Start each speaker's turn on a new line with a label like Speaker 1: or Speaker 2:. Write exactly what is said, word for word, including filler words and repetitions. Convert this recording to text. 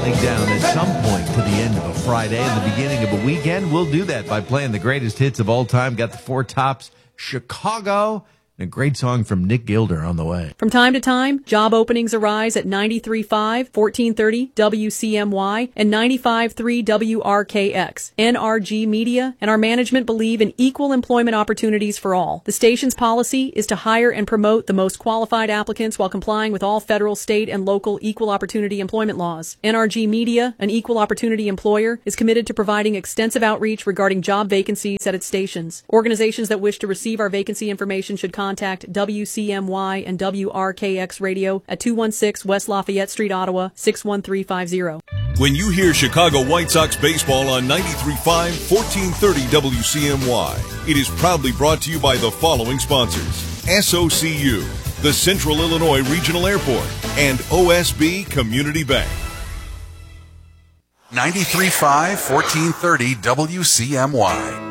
Speaker 1: counting down at some point to the end of a Friday and the beginning of a weekend. We'll do that by playing the greatest hits of all time. Got the Four Tops, Chicago, and a great song from Nick Gilder on the way.
Speaker 2: From time to time, job openings arise at ninety-three point five, fourteen thirty W C M Y and ninety-five point three W R K X. N R G Media and our management believe in equal employment opportunities for all. The station's policy is to hire and promote the most qualified applicants while complying with all federal, state, and local equal opportunity employment laws. N R G Media, an equal opportunity employer, is committed to providing extensive outreach regarding job vacancies at its stations. Organizations that wish to receive our vacancy information should contact Contact W C M Y and W R K X Radio at two one six West Lafayette Street, Ottawa, six one three five zero.
Speaker 3: When you hear Chicago White Sox baseball on ninety-three point five, fourteen thirty W C M Y, it is proudly brought to you by the following sponsors: S O C U, the Central Illinois Regional Airport, and O S B Community Bank.
Speaker 4: ninety-three point five, fourteen thirty W C M Y.